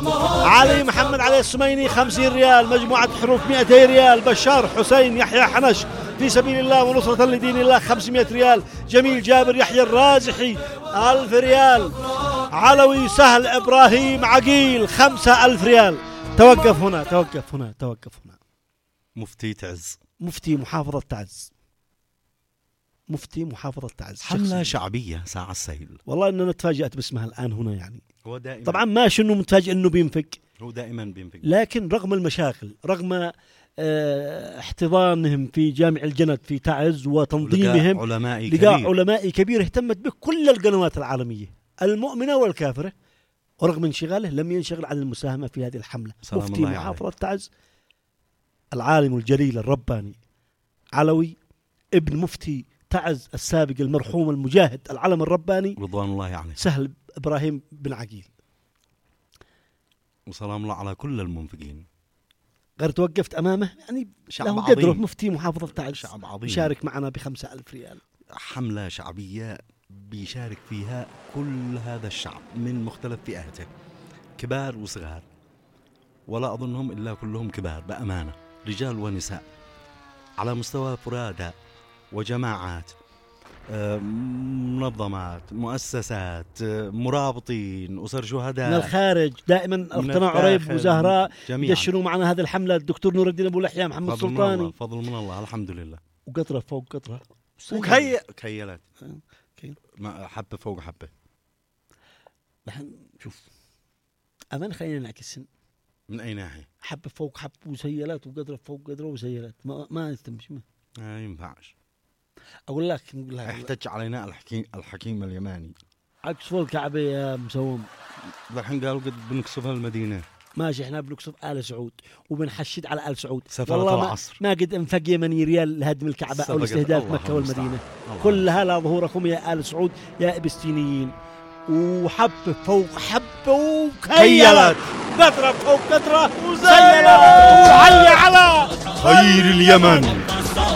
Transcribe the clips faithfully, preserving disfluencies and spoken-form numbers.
علي محمد علي السميني خمسين ريال. مجموعة حروف مئتين ريال. بشار حسين يحيى حنش في سبيل الله ونصرة لدين الله خمسمائة ريال. جميل جابر يحيى الرازحي ألف ريال. علوي سهل إبراهيم عقيل خمسة ألف ريال. توقف هنا توقف هنا توقف هنا. مفتي تعز، مفتي محافظة تعز، مفتي محافظة تعز. حملة شعبية ساعة السيل. والله إننا تفاجأت باسمها الآن هنا يعني. هو دائما طبعا ما شنو متفاجئ إنه بينفق، هو دائما بينفق، لكن رغم المشاكل، رغم اه احتضانهم في جامع الجند في تعز وتنظيمهم، علمائي لقاء كبير. علمائي كبير اهتمت به كل القنوات العالمية المؤمنة والكافرة، ورغم انشغاله لم ينشغل عن المساهمة في هذه الحملة. مفتي محافظة عليه. تعز العالم الجليل الرباني علوي ابن مفتي تعز السابق المرحوم المجاهد العلم الرباني رضوان الله عليه سهل إبراهيم بن عقيل. وسلام الله على كل المنفقين. غير توقفت أمامه يعني شعب له عظيم، قدره. مفتي محافظة تعز شعب عظيم يشارك معنا بخمسة ألف ريال. حملة شعبية بيشارك فيها كل هذا الشعب من مختلف فئاته، كبار وصغار، ولا أظنهم إلا كلهم كبار بأمانة، رجال ونساء، على مستوى فرادى وجماعات، منظمات، مؤسسات، مرابطين، أسر شهداء من الخارج. دائما أختنا عريب وزهراء يدشنوا معنا هذه الحملة. الدكتور نور الدين أبو لحية، محمد فضل سلطاني، من فضل من الله الحمد لله. وقطرة فوق قطرة وكي كيلات حبة فوق حبة. نحن شوف أمان خلينا نعكس من أي ناحية؟ حبة فوق حبة وسيلات وقدرة فوق قدرة وسيلات ما ما يستمش ما ما ينفعش. أقول لك نقول لك احتج علينا الحكيم الحكيم اليماني عكس فوق الكعبة يا مسوم. الحين قالوا قد بنكسبها المدينة. ماشي احنا بنكسب آل سعود وبنحشد على آل سعود. سفرة العصر ما, ما قد انفق يمني ريال لهدم الكعبة أو لاستهداف مكة والمدينة. كلها لا ظهوركم يا آل سعود يا إبستينيين. وحبة فوق حبة وكيلت قدرة فوق قدرة وسيلت وعلي على خير اليمن.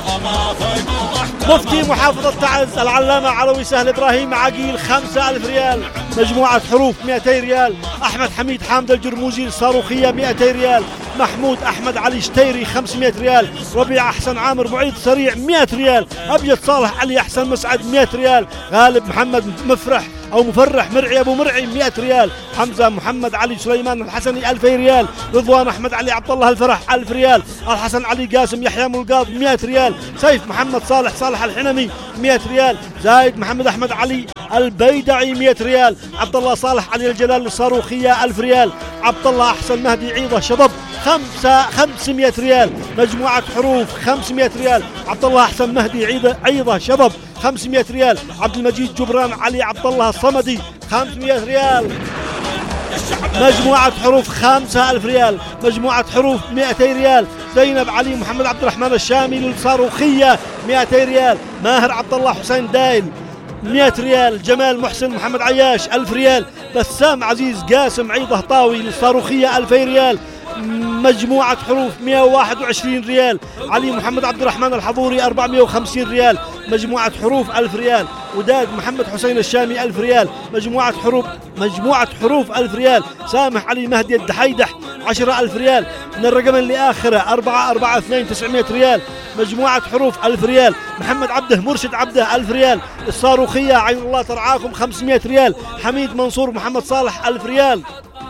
مفتي محافظة تعز العلامة علوي سهل إبراهيم عقيل خمسة ألف ريال. مجموعة حروف مئتين ريال. أحمد حميد حامد الجرموزي الصاروخية مئتين ريال. محمود أحمد علي شتيري خمسمائة ريال. ربيع أحسن عامر معيد سريع مئة ريال. أبيض صالح علي أحسن مسعد مئة ريال. غالب محمد مفرح أو مفرح مرعي أبو مرعي مئة ريال. حمزة محمد علي سليمان الحسني ألفين ريال. رضوان أحمد علي عبد الله الفرح ألف ريال. الحسن علي قاسم يحيى ملقاض مئة ريال. سيف محمد صالح صالح الحنمي مئة ريال. زايد محمد أحمد علي البيدعي مئة ريال. عبد الله صالح علي الجلال الصاروخية ألف ريال. عبد الله أحسن مهدي عيضة شباب خمسة خمسمائة ريال. مجموعة حروف خمسمائة ريال. عبد الله أحسن مهدي عيضة عيضة شباب خمسمائة ريال. عبد المجيد جبران علي عبد الله الصمدي خمسمائة ريال. مجموعة حروف خمسة ألف ريال. مجموعة حروف مئتين ريال. زينب علي محمد عبد الرحمن الشامي للصاروخية مئتين ريال. ماهر عبد الله حسين دايل مئة ريال. جمال محسن محمد عياش ألف ريال. بسام عزيز قاسم عيضة طاوي للصاروخية ألفين ريال. مجموعة حروف مئة وواحد وعشرين ريال. علي محمد عبد الرحمن الحضوري أربعمائة وخمسين ريال. مجموعة حروف ألف ريال. وداد محمد حسين الشامي ألف ريال. مجموعة حروف مجموعة حروف ألف ريال. سامح علي مهدي الدحيدح عشرة ألف ريال. من الرقم اللي آخره أربعة أربعة اثنين تسعمائة ريال. مجموعة حروف ألف ريال. محمد عبده مرشد عبده ألف ريال. الصاروخية عين الله ترعاكم خمسمائة ريال. حميد منصور محمد صالح ألف ريال.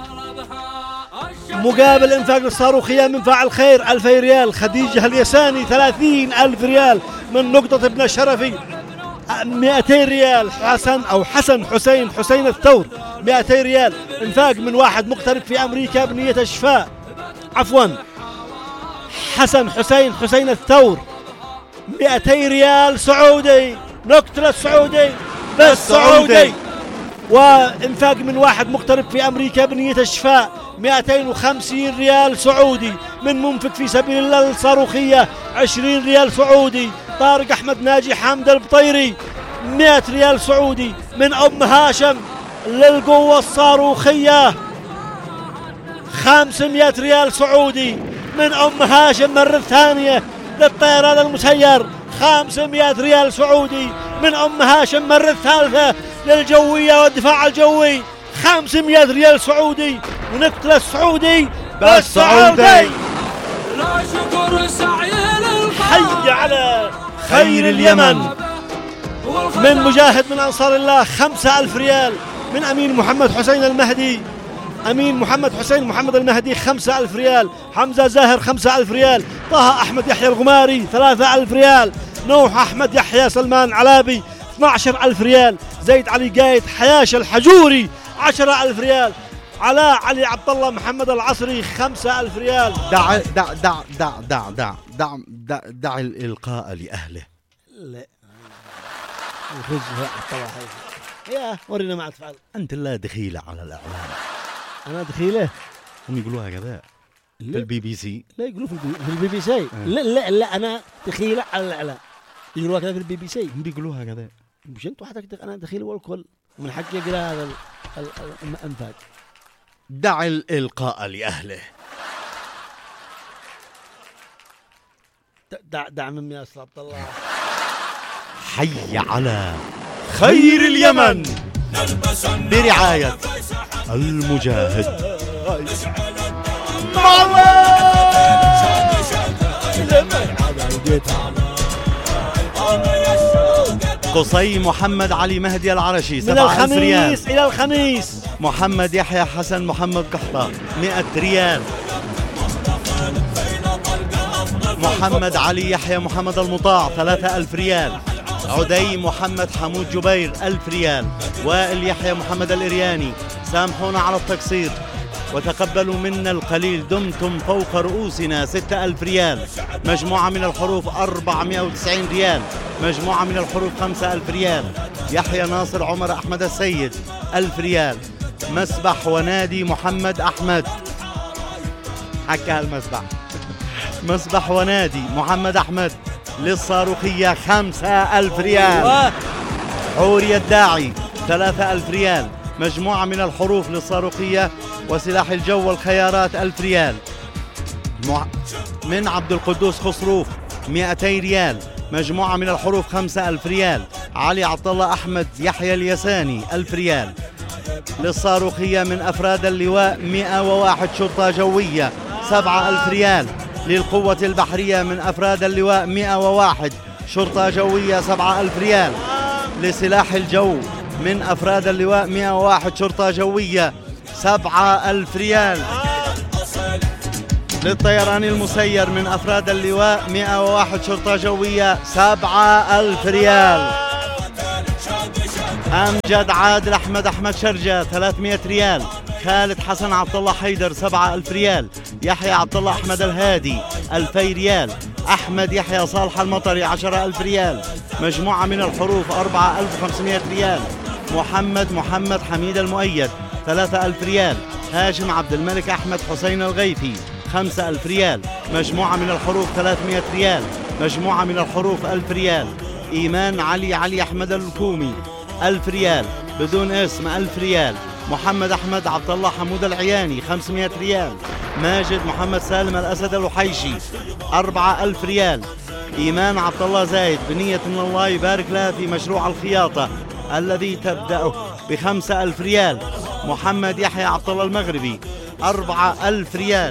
مقابل انفاق الصاروخية من فاعل خير ألفين ريال. خديجة اليساني ثلاثين ألف ريال. من نقطة ابن الشرفي مئتين ريال. حسن أو حسن حسين حسين الثور مئتين ريال. انفاق من واحد مغترب في أمريكا بنية الشفاء عفوا حسن حسين حسين الثور مئتين ريال سعودي. نقطة السعودي بس سعودي. وانفاق من واحد مغترب في أمريكا بنية الشفاء مئتين وخمسين ريال سعودي. من منفق في سبيل الله الصاروخية عشرين ريال سعودي. طارق أحمد ناجي حامد البطيري مئة ريال سعودي. من أم هاشم للقوة الصاروخية خمسمائة ريال سعودي. من أم هاشم مرة ثانية للطيران المسير خمسمائة ريال سعودي. من أم هاشم مرة ثالثة للجوية والدفاع الجوي خمسمائة ريال سعودي. ونقتل السعودي بالسعودي. لا شكر سعي حي على خير اليمن. من مجاهد من أنصار الله خمسة ألف ريال. من أمين محمد حسين المهدي، أمين محمد حسين محمد المهدي خمسة ألف ريال. حمزة زاهر خمسة ألف ريال. طه أحمد يحيى الغماري ثلاثة ألف ريال. نوح أحمد يحيى سلمان علابي اثنا عشر ألف ريال. زيد علي قايد حياش الحجوري عشرة ألف ريال. علاء علي عبد الله محمد العصري خمسة ألف ريال. دع دع دع دع دع دع دع دع, دع الإلقاء لأهله. لا الخزة طلع يا ورينا ما تفعل. أنت لا دخيلة على الإعلام. أنا دخيلة. هم يقولوها كذا في البي بي سي. لا يقولوا في البي, في البي بي سي. لا لا لا أنا دخيلة على الإعلام. يقولوها كذا في البي بي سي. هم بيقولوها كذا. مش أنتوا حضرتك أنا دخيلة والكل من حقي أقرأ هذا الأنفاق. دع الإلقاء لأهله. دع دع من يا أستاذ عبد الله. حي على خير اليمن برعاية المجاهد. قصي محمد علي مهدي العرشي من سبعة ألف ريال. الخميس إلى الخميس. محمد يحيى حسن محمد قحطة مئة ريال. محمد علي يحيى محمد المطاع ثلاثة ألف ريال. عدي محمد حمود جبير ألف ريال. وائل يحيى محمد الإرياني سامحونا على التقصير وتقبلوا منا القليل دمتم فوق رؤوسنا ستة ألف ريال. مجموعة من الحروف أربعمائة وتسعين ريال. مجموعة من الحروف خمسة ألف ريال. يحيى ناصر عمر أحمد السيد ألف ريال. مسبح ونادي محمد أحمد حكى المسبح. مسبح ونادي محمد أحمد للصاروخية خمسة ألف ريال. حوري الداعي ثلاثة ألف ريال. مجموعة من الحروف للصاروخية وسلاح الجو والخيارات ألف ريال. من عبد القدوس خصروف مئتي ريال. مجموعة من الحروف خمسة ألف ريال. علي عبد الله أحمد يحيى اليساني ألف ريال. للصاروخية من أفراد اللواء مئة وواحد شرطة جوية سبعة ألف ريال. للقوة البحرية من أفراد اللواء مئة وواحد شرطة جوية سبعة ألف ريال. لسلاح الجو من أفراد اللواء مئة وواحد شرطة جوية سبعة ألف ريال. للطيران المسير من أفراد اللواء مئة وواحد شرطة جوية سبعة ألف ريال. أمجد عادل أحمد أحمد شرجة ثلاثمائة ريال. خالد حسن عبد الله حيدر سبعة ألف ريال. يحيى عبد الله أحمد الهادي ألفي ريال. أحمد يحيى صالح المطري عشرة ألف ريال. مجموعة من الحروف أربعة ألف وخمسمائة ريال. محمد محمد حميد المؤيد ثلاثة ألف ريال. هاشم عبد الملك أحمد حسين الغيثي خمسة ألف ريال. مجموعة من الحروف ثلاثمائة ريال. مجموعة من الحروف ألف ريال. إيمان علي علي أحمد الكومي ألف ريال بدون اسم ألف ريال. محمد أحمد عبد الله حمود العياني خمسمائة ريال. ماجد محمد سالم الأسد الوحيشي أربعة ألف ريال. إيمان عبد الله زايد بنية من الله يبارك لها في مشروع الخياطة الذي تبدأه بخمسة ألف ريال. محمد يحيى عبد الله المغربي أربعة ألف ريال.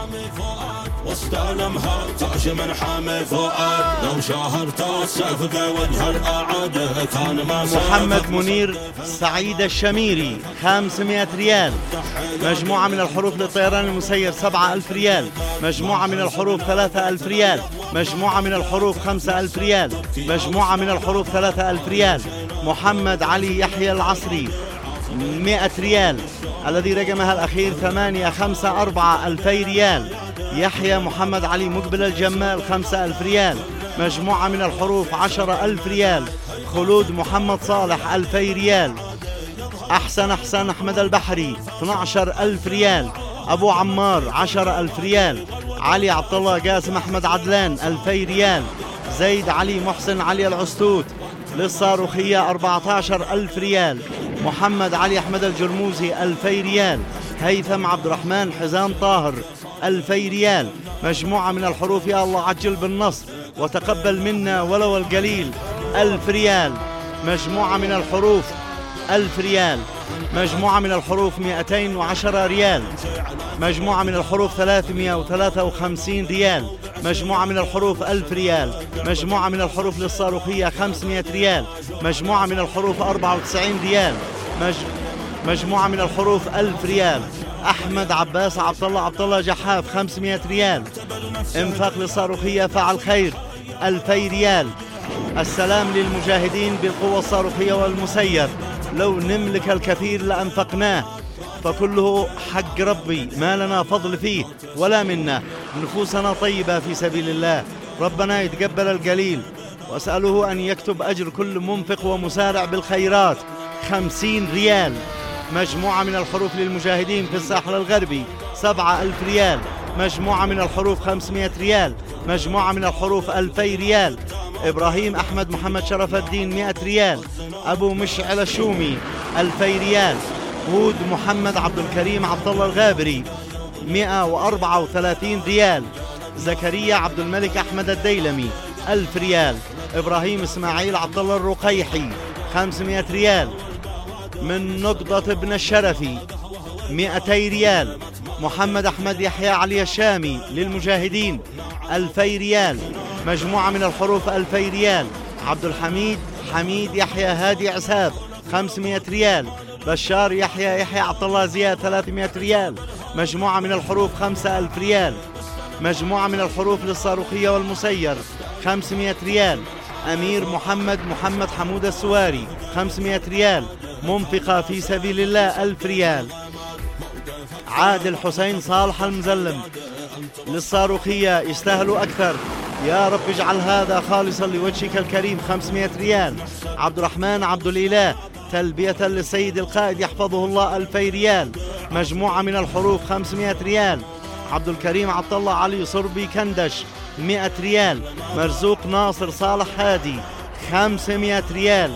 واستلمها تعش من حامي فؤاد لو شاهرته السفقة وجه الأعادة كان ما محمد منير سعيد الشميري خمسمائة ريال. مجموعة من الحروف للطيران المسير سبعة ألف ريال. مجموعة من الحروف ثلاثة ألف ريال. مجموعة من الحروف خمسة ألف ريال. مجموعة من الحروف ثلاثة ألف ريال. محمد علي يحيى العصري مئة ريال الذي رقمها الأخير ثمانية خمسة أربعة ألفي ريال. يحيى محمد علي مقبل الجمال خمسة ألف ريال. مجموعة من الحروف عشرة ألف ريال. خلود محمد صالح ألفي ريال. أحسن أحسن أحمد البحري اثني عشر ألف ريال. أبو عمار عشرة ألف ريال. علي عبد الله قاسم أحمد عدلان ألفي ريال. زيد علي محسن علي العستوت للصاروخية أربعة عشر ألف ريال. محمد علي أحمد الجرموزي ألفي ريال. هيثم عبد الرحمن حزام طاهر ألفي ريال. مجموعة من الحروف يا الله عجل بالنصر وتقبل منا ولو القليل ألف ريال. مجموعة من الحروف ألف ريال. مجموعة من الحروف مئتين وعشرة ريال. مجموعة من الحروف ثلاثمئة وثلاثة وخمسين ريال. مجموعة من الحروف ألف ريال. مجموعة من الحروف للصاروخية خمسمئة ريال. مجموعة من الحروف أربعة وتسعين ريال. مج... مجموعة من الحروف ألف ريال. أحمد عباس عبد الله عبد الله جحاف خمسمئة ريال. انفاق للصاروخية فعل خير ألفي ريال. السلام للمجاهدين بالقوة الصاروخية والمسير، لو نملك الكثير لأنفقناه، فكله حق ربي ما لنا فضل فيه ولا منا، نفوسنا طيبة في سبيل الله، ربنا يتقبل القليل، وأسأله أن يكتب أجر كل منفق ومسارع بالخيرات. خمسين ريال. مجموعة من الحروف للمجاهدين في الساحل الغربي سبعة ألف ريال. مجموعة من الحروف خمسمئة ريال. مجموعة من الحروف ألفي ريال. إبراهيم أحمد محمد شرف الدين مئة ريال. أبو مشعل الشومي ألفي ريال. هود محمد عبد الكريم عبد الله الغابري مئة وأربعة وثلاثين ريال. زكريا عبد الملك أحمد الديلمي ألف ريال. إبراهيم إسماعيل عبد الله الرقيحي خمسمئة ريال. من نقطة ابن الشرفي مئتي ريال. محمد أحمد يحيى علي الشامي للمجاهدين ألفي ريال. مجموعة من الحروف ألفي ريال. عبد الحميد حميد يحيى هادي عساب خمسمئة ريال. بشار يحيى يحيى عبد الله زياد ثلاثمئة ريال. مجموعة من الحروف خمسة ألف ريال. مجموعة من الحروف للصاروخية والمسير خمسمئة ريال. أمير محمد محمد حمود السواري خمسمئة ريال. منفقة في سبيل الله ألف ريال. عادل حسين صالح المزلم للصاروخية يستاهلوا أكثر، يا رب اجعل هذا خالصا لوجهك الكريم خمسمئة ريال. عبد الرحمن عبد الإله تلبية للسيد القائد يحفظه الله ألفي ريال. مجموعة من الحروف خمسمئة ريال. عبد الكريم عبد الله علي صربي كندش مئة ريال. مرزوق ناصر صالح هادي خمسمئة ريال.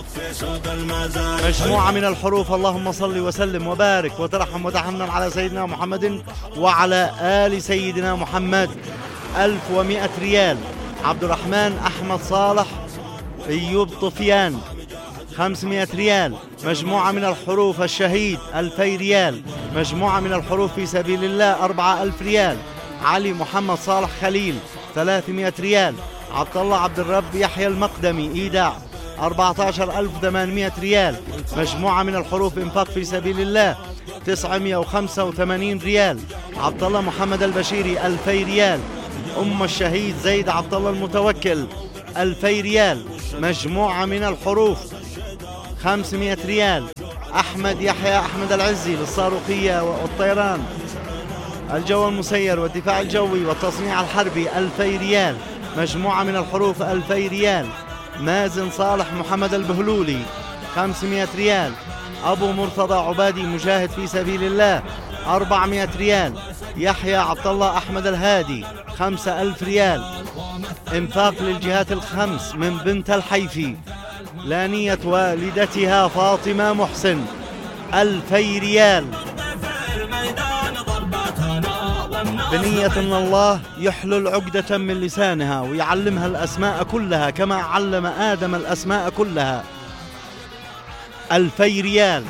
مجموعة من الحروف اللهم صل وسلم وبارك وترحم وتحنن على سيدنا محمد وعلى آل سيدنا محمد ألف ومئة ريال. عبد الرحمن أحمد صالح أيوب طفيان خمسمئة ريال. مجموعة من الحروف الشهيد ألفي ريال. مجموعة من الحروف في سبيل الله أربعة ألف ريال. علي محمد صالح خليل ثلاثمئة ريال. عبد الله عبد الرب يحيى المقدمي إيداع أربعة عشر ألف وثمانمئة ريال. مجموعة من الحروف إنفاق في سبيل الله تسعمئة وخمسة وثمانين ريال. عبد الله محمد البشيري ألفي ريال. أم الشهيد زيد عبد الله المتوكل ألفي ريال. مجموعة من الحروف خمسمئة ريال. أحمد يحيى أحمد العزي للصاروخية والطيران الجو المسير والدفاع الجوي والتصنيع الحربي ألفي ريال. مجموعة من الحروف ألفي ريال. مازن صالح محمد البهلولي خمسمئة ريال. أبو مرتضى عبادي مجاهد في سبيل الله أربعمئة ريال. يحيى عبد الله أحمد الهادي خمسة ألف ريال. إنفاق للجهات الخمس من بنت الحيفي لانية والدتها فاطمة محسن ألفي ريال، بنية أن الله يحلل عقدة من لسانها ويعلمها الأسماء كلها كما علم آدم الأسماء كلها. ألفي ريال.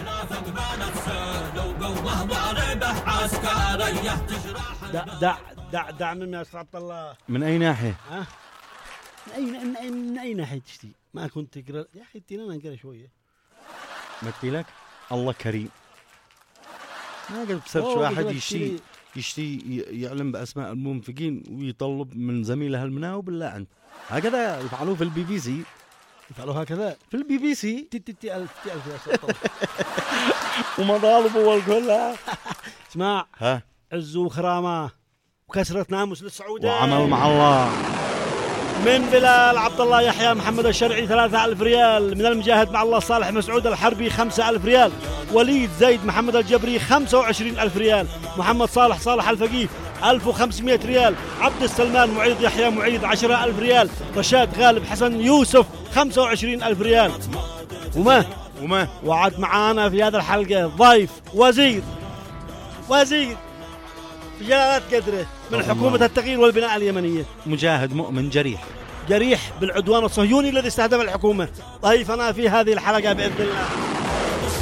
دع دع دع دع من يا عبد الله. من أي ناحية؟ ها؟ من أي من أي من أي ناحية تشتي؟ ما كنت تقرأ يا أخي تينا نقرأ شوية. متي لك الله كريم. ما قد بسبش واحد يشتي يشتي يعلم بأسماء المنفقين ويطلب من زميله المناوب بالله أنت. هكذا يفعلوه في البي بي سي. يفعلوه هكذا في البي بي سي. تي تي تي ألف تي ألف يا عبد الله. ومطالبه والكلها. اسمع ها عز وكرامة وكسرة ناموس للسعودة وعمل مع الله. من بلال عبد الله يحيى محمد الشرعي ثلاثة ألف ريال. من المجاهد مع الله صالح مسعود الحربي خمسة ألف ريال. وليد زيد محمد الجبري خمسة وعشرين ألف ريال. محمد صالح صالح الفقيه ألف وخمسمئة ريال. عبد السلمان معيد يحيى معيد عشرة ألف ريال. رشاد غالب حسن يوسف خمسة وعشرين ألف ريال. وما وما وعد معانا في هذا الحلقة ضيف وزير وزير بجلالة قدره من حكومة التغيير والبناء اليمنية، مجاهد مؤمن جريح جريح بالعدوان الصهيوني الذي استهدف الحكومة. ضيفنا في هذه الحلقة بإذن الله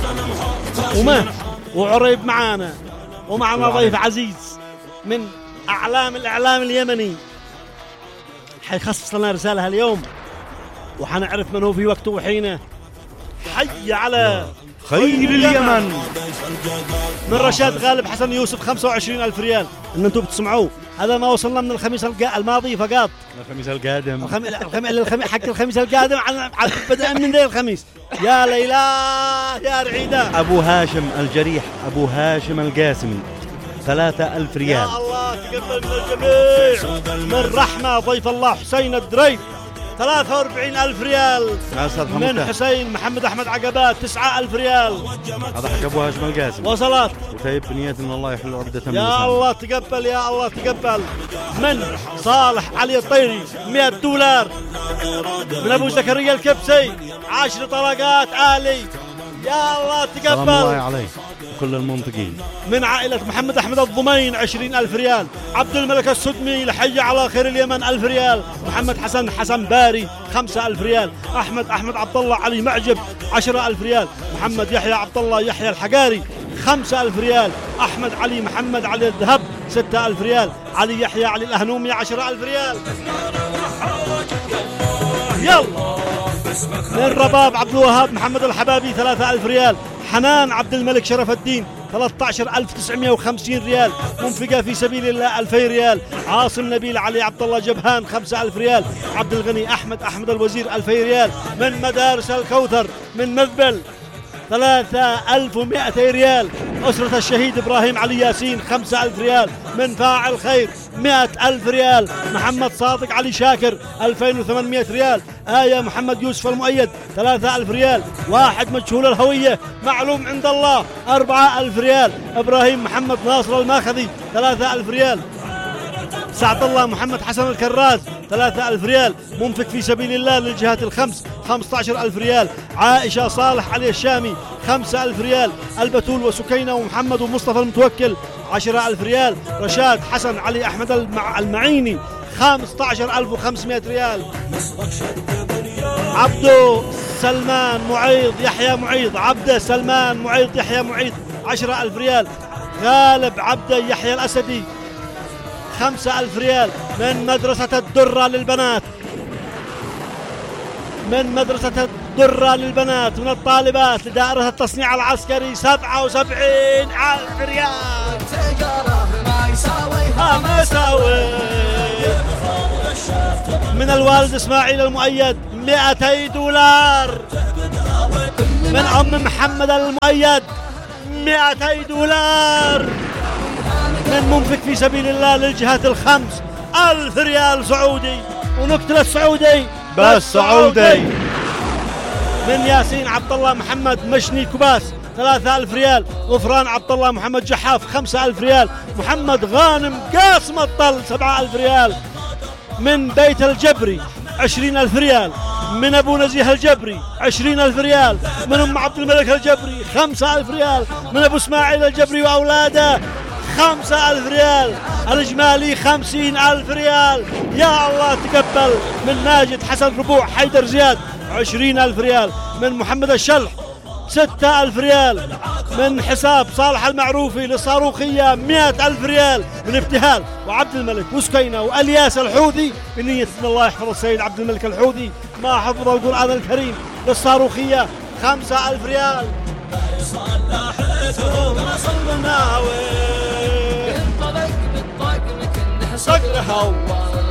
وما وعريب معانا، ومعنا ضيف عزيز من أعلام الإعلام اليمني حيخصص لنا رسالة اليوم، وحنعرف من هو في وقته وحينه. حي على خير اليمن من رشاد غالب حسن يوسف خمسة وعشرين ألف ريال. إن أنتم بتسمعوه هذا ما وصلنا من الخميس الماضي فقط. الخميس القادم الخم... الخم... الخم... حق الخميس القادم عن... عن... بدءا من ذي الخميس. يا ليلى يا رعيدة. أبو هاشم الجريح أبو هاشم القاسمي ثلاثة ألف ريال. يا الله تقبل من الجميع. من رحمة ضيف الله حسين الدريف ثلاثة وأربعين ألف ريال. من حسين محمد أحمد عقبات تسعة ألف ريال. هذا حق أبو هاشم القاسمي. وصلت وتيب بنية إن الله يحل عقدة من يا الله تقبل يا الله تقبل. من صالح علي الطيري مئة دولار. من أبو زكريا الكبسي عشر طلقات آلي. يا الله تقبل. سلام الله عليه كل المنطقين. من عائلة محمد أحمد الضمين عشرين ألف ريال. عبد الملك السدمي لحي على خير اليمن ألف ريال. محمد حسن حسن باري خمسة ألف ريال. أحمد أحمد عبد الله علي معجب عشرة ألف ريال. محمد يحيى عبد الله يحيى الحقاري خمسة ألف ريال. أحمد علي محمد علي الذهب ستة ألف ريال. علي يحيى علي الأهنومي عشرة ألف ريال. يلا من رباب عبد الوهاب محمد الحبابي ثلاثة ألف ريال. حنان عبد الملك شرف الدين ثلاثة عشر ألف وتسعمئة وخمسين ريال. منفقة في سبيل الله ألفين ريال. عاصم نبيل علي عبد الله جبهان خمسة ألف ريال. عبد الغني أحمد أحمد الوزير ألفين ريال. من مدارس الكوثر من مذبل ثلاثة ألف ومئتين ريال. أسرة الشهيد إبراهيم علي ياسين خمسة ألف ريال. من فاعل خير مئة ألف ريال. محمد صادق علي شاكر ألفين وثمانمئة ريال. آية محمد يوسف المؤيد ثلاثة ألف ريال. واحد مجهول الهوية معلوم عند الله أربعة ألف ريال. إبراهيم محمد ناصر الماخذي ثلاثة ألف ريال. سعد الله محمد حسن الكراز ثلاثة ألف ريال. منفق في سبيل الله للجهات الخمس خمسة عشر ألف ريال. عائشة صالح علي الشامي خمسة ألف ريال. البتول وسكينة ومحمد ومصطفى المتوكل عشرة ألف ريال. رشاد حسن علي أحمد المع... المعيني خمسة عشر ألف وخمسمئة ريال. عبدو سلمان معيض يحيى معيض عبده سلمان معيض يحيى معيض عشرة ألف ريال. غالب عبده يحيى الأسدي خمسة ألف ريال. من مدرسة الدرة للبنات من مدرسة الدرة للبنات من الطالبات لدائرة التصنيع العسكري سبعة وسبعين ألف ريال. ما يساوي. من الوالد إسماعيل المؤيد مئتي دولار. من أم محمد المؤيد مئتي دولار. من منفق في سبيل الله للجهات الخمس ألف ريال سعودي. ونقتل السعودي بس سعودي. من ياسين عبد الله محمد مشني كباس ثلاثة ألف ريال. غفران عبد الله محمد جحاف خمسة ألف ريال. محمد غانم قاسم الطل سبعة ألف ريال. من بيت الجبري عشرين ألف ريال. من أبو نزيه الجبري عشرين ألف ريال. من أم عبد الملك الجبري خمسة ألف ريال. من أبو إسماعيل الجبري وأولاده خمسة ألف ريال. الإجمالي خمسين ألف ريال. يا الله تقبل. من ماجد حسن ربوع حيدر زياد عشرين ألف ريال. من محمد الشلح ستة ألف ريال. من حساب صالح المعروفي للصاروخية مئة ألف ريال. من ابتهال وعبد الملك وسكينة وألياس الحوثي بنية ان الله يحفظ السيد عبد الملك الحوثي ما حفظ القرآن الكريم للصاروخية خمسة ألف ريال. صقرها